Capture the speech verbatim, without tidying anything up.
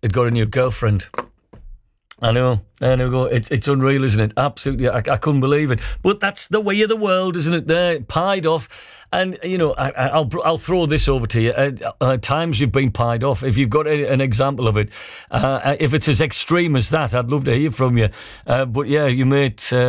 had got a new girlfriend. I know, I know. It's it's unreal, isn't it? Absolutely, I, I couldn't believe it. But that's the way of the world, isn't it? They're pied off, and you know, I, I'll I'll throw this over to you. Uh, uh, times you've been pied off. If you've got a, an example of it, uh, if it's as extreme as that, I'd love to hear from you. Uh, but yeah, you mate. Uh,